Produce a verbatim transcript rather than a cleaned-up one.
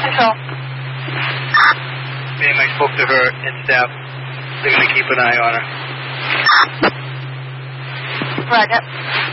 Control. Ma'am, I spoke to her and staff. They're going to keep an eye on her. Roger.